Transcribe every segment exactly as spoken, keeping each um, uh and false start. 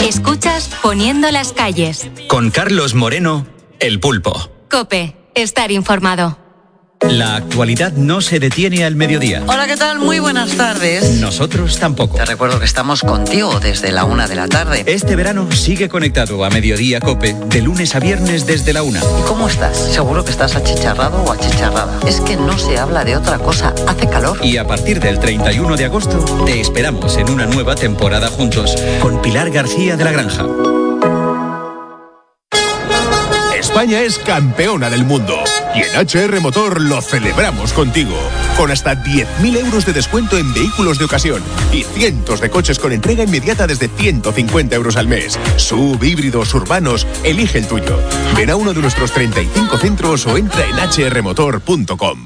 Escuchas Poniendo las calles. Con Carlos Moreno, El Pulpo. COPE. Estar informado. La actualidad no se detiene al mediodía. Hola, ¿qué tal? Muy buenas tardes. Nosotros tampoco. Te recuerdo que estamos contigo desde la una de la tarde. Este verano sigue conectado a Mediodía COPE, de lunes a viernes desde la una. ¿Y cómo estás? Seguro que estás achicharrado o achicharrada. Es que no se habla de otra cosa. Hace calor. Y a partir del treinta y uno de agosto, te esperamos en una nueva temporada juntos, con Pilar García de la Granja. España es campeona del mundo y en H R Motor lo celebramos contigo, con hasta diez mil euros de descuento en vehículos de ocasión y cientos de coches con entrega inmediata desde ciento cincuenta euros al mes. Sub, híbridos, urbanos, elige el tuyo. Ven a uno de nuestros treinta y cinco centros o entra en hache erre motor punto com.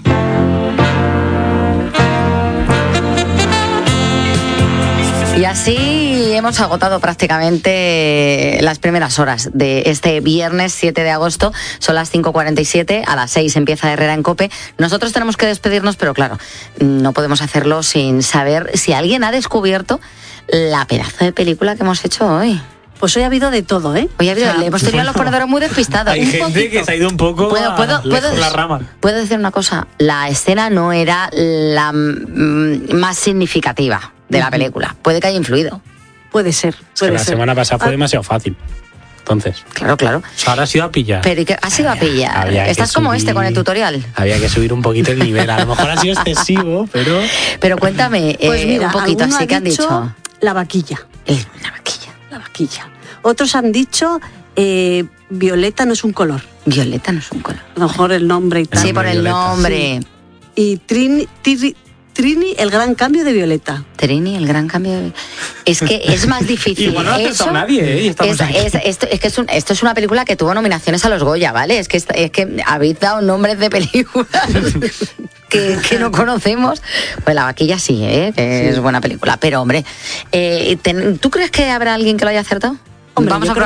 Y así hemos agotado prácticamente las primeras horas de este viernes siete de agosto. Son las cinco cuarenta y siete, a las seis empieza Herrera en COPE. Nosotros tenemos que despedirnos, pero claro, no podemos hacerlo sin saber si alguien ha descubierto la pedazo de película que hemos hecho hoy. Pues hoy ha habido de todo, ¿eh? Hoy ha habido, o sea, hemos tenido a los ponedores muy despistados. Hay un gente poquito. que se ha ido un poco ¿Puedo, a puedo, lejos puedo, la rama. Puedo decir una cosa, la escena no era la mm, más significativa de la película. Puede que haya influido. Puede ser, puede la ser. semana pasada fue Ah. demasiado fácil. Entonces, Claro, claro. o sea, ahora ha sido a pillar. Pero ¿y qué? ¿Has ido a pillar? Había que Estás como subir- este con el tutorial. Había que subir un poquito el nivel. A lo mejor ha sido excesivo, pero... Pero cuéntame Pues eh, mira, un poquito, alguno así ha que han dicho. la vaquilla. Eh, la vaquilla. La vaquilla. Otros han dicho eh, Violeta no es un color. Violeta no es un color. A lo mejor el nombre y tal. Sí, por el Violeta. nombre. Y Trini, Tiri- Trini, el gran cambio de Violeta. Trini, el gran cambio de... Es que es más difícil. Igual no ha acertado eso. nadie, ¿eh? Y estamos Es, aquí. es- esto, es que es un- esto es una película que tuvo nominaciones a los Goya, ¿vale? Es que, es, es que habéis dado nombres de películas que, que no conocemos. Pues La vaquilla sí, ¿eh? Que Sí. es buena película. Pero, hombre, eh, ten- ¿tú crees que habrá alguien que lo haya acertado? Hombre, Vamos yo a creo